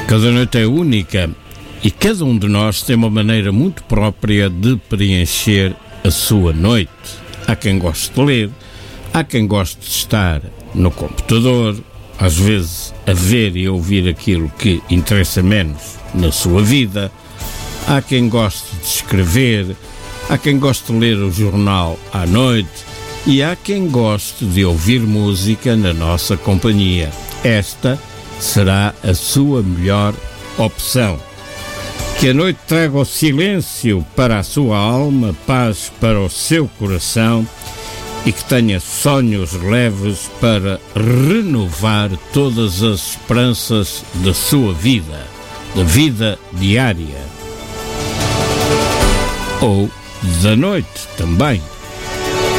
Cada noite é única e cada um de nós tem uma maneira muito própria de preencher a sua noite. Há quem goste de ler, há quem goste de estar no computador, às vezes a ver e ouvir aquilo que interessa menos na sua vida. Há quem goste de escrever, há quem goste de ler o jornal à noite e há quem goste de ouvir música na nossa companhia. Esta será a sua melhor opção. Que a noite traga o silêncio para a sua alma, paz para o seu coração e que tenha sonhos leves para renovar todas as esperanças da sua vida, da vida diária. Ou da noite também.